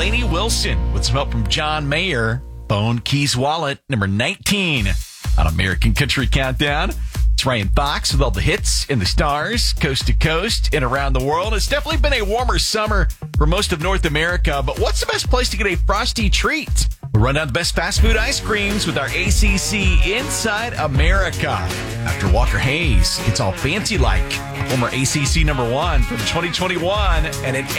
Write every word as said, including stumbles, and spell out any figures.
Lainey Wilson with some help from John Mayer. Bone Keys Wallet, number nineteen on American Country Countdown. It's Ryan Fox with all the hits and the stars, coast to coast and around the world. It's definitely been a warmer summer for most of North America, but what's the best place to get a frosty treat? We'll run down the best fast food ice creams with our A C C Inside America. After Walker Hayes, it's all fancy like. Former A C C number one from twenty twenty-one and an